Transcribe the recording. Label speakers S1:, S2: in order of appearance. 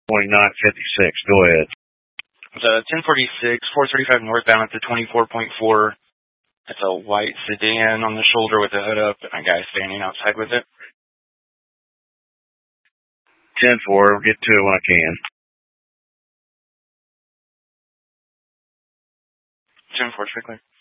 S1: 2956. Go ahead.
S2: It's a 1046, 435 northbound. It's a 24.4. It's a white sedan on the shoulder with the hood up, and a guy standing outside with it.
S1: 10-4. I'll get to it when I can.
S2: 10-4, strictly.